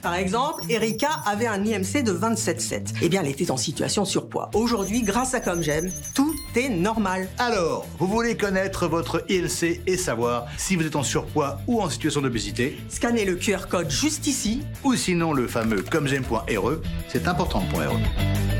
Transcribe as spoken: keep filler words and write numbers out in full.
Par exemple, Erika avait un I M C de vingt-sept virgule sept. Eh bien, elle était en situation surpoids. Aujourd'hui, grâce à Comme J'aime, tout est normal. Alors, vous voulez connaître votre I L C et savoir si vous êtes en surpoids ou en situation d'obésité? Scannez le Q R code juste ici. Ou sinon le fameux comme j'aime point R E, c'est important pour R E.